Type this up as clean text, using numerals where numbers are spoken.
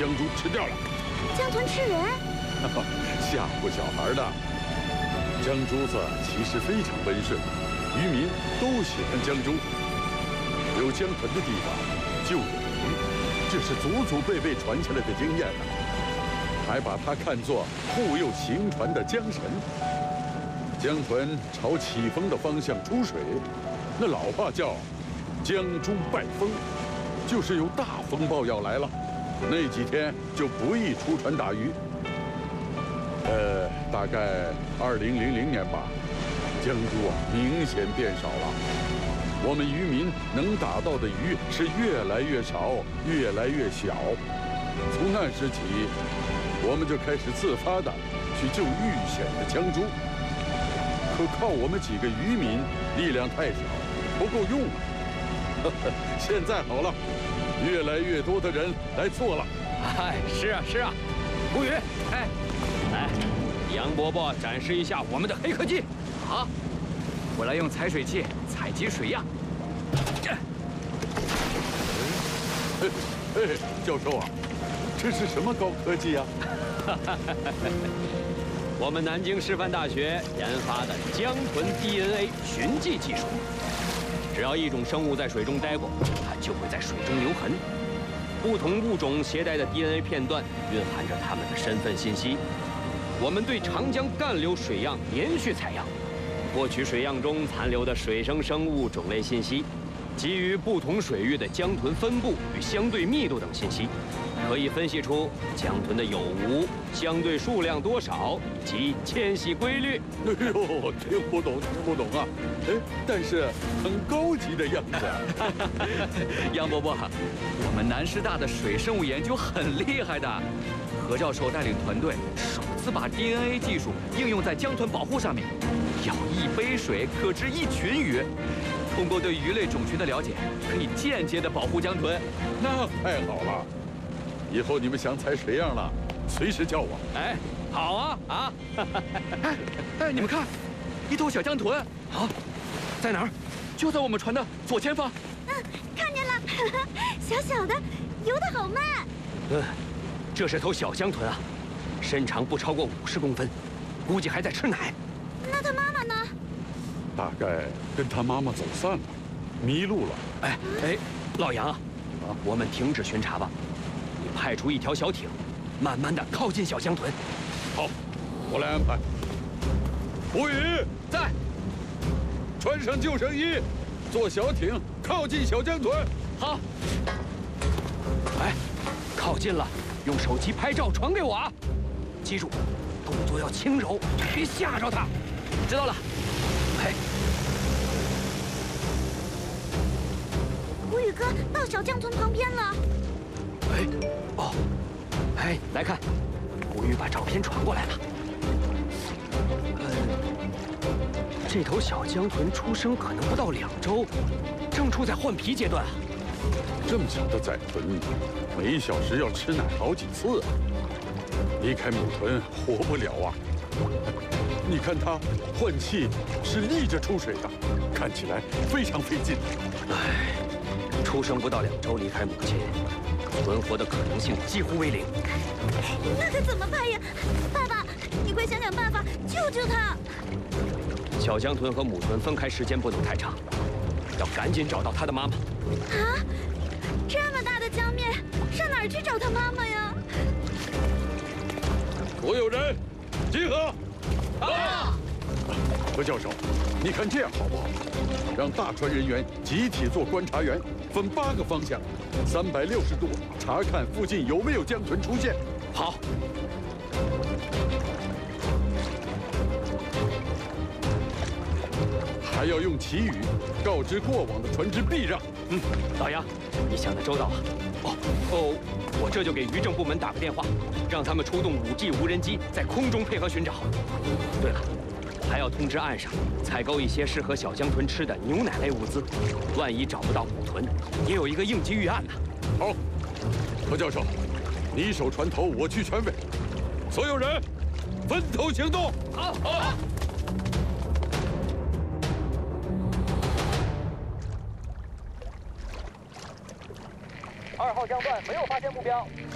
江猪吃掉了。 江豚吃人？ 吓唬小孩的。江珠子其实非常温顺，渔民都喜欢江猪。有江豚的地方就有鱼，这是祖祖辈辈传下来的经验呢。还把它看作护佑行船的江神。江豚朝起风的方向出水，那老话叫“江猪拜风”，就是有大风暴要来了，那几天就不宜出船打鱼。大概2000年吧，江猪明显变少了。我们渔民能打到的鱼是越来越少，越来越小。从那时起，我们就开始自发的去救遇险的江猪。可靠我们几个渔民力量太小，不够用啊。现在好了，越来越多的人来做了。 是啊，吴宇，来，杨伯伯展示一下我们的黑科技。 好，我来用采水器采集水样。 教授啊，这是什么高科技啊？ 我们南京师范大学研发的江豚 DNA 寻迹技术。只要一种生物在水中待过，它就会在水中留痕。不同物种携带的 DNA 片段蕴含着它们的身份信息。我们对长江干流水样连续采样，获取水样中残留的水生生物种类信息，基于不同水域的江豚分布与相对密度等信息，可以分析出江豚的有无、相对数量多少以及迁徙规律。 哎呦，听不懂啊！但是很高级的样子。 杨伯伯，我们南师大的水生物研究很厉害的，何教授带领团队首次把 DNA 技术应用在江豚保护上面，舀一杯水可知一群鱼。通过对鱼类种群的了解，可以间接的保护江豚。 那太好了，以后你们想采水样了，随时叫我。 好啊！ 你们看，一头小江豚。啊，在哪儿？就在我们船的左前方。 看见了，小小的，游得好慢。 这是头小江豚啊，身长不超过50公分，估计还在吃奶。 那它妈妈呢？ 大概跟他妈妈走散了，迷路了。 老杨啊，我们停止巡查吧。你派出一条小艇，慢慢的靠近小江豚。 好，我来安排。吴宇在， 穿上救生衣，坐小艇靠近小江豚。 好。 靠近了，用手机拍照传给我啊！记住，动作要轻柔，别吓着它。 知道了。 吴宇哥到小江豚旁边了。 来看，吴宇把照片传过来了。这头小江豚出生可能不到2周，正处在换皮阶段啊。 这么小的崽豚，每小时要吃奶好几次啊！离开母豚活不了啊！你看它换气是逆着出水的，看起来非常费劲。 出生不到2周离开母亲，存活的可能性几乎为0。 那可怎么办呀？爸爸，你快想想办法救救它！ 小江豚和母豚分开时间不能太长，要赶紧找到它的妈妈。 啊！这么大的江面，上哪儿去找它妈妈呀？ 所有人，集合！何教授，你看这样好不好？让大船人员集体做观察员，分8个方向，360度查看附近有没有江豚出现。 好。 还要用旗语告知过往的船只避让。 老杨，你想得周到啊！我这就给渔政部门打个电话，让他们出动5G 无人机在空中配合寻找。对了，还要通知岸上采购一些适合小江豚吃的牛奶类物资，万一找不到母豚，也有一个应急预案呢。 好，何教授，你守船头，我去船尾，所有人分头行动。 好。 2号江段没有发现目标，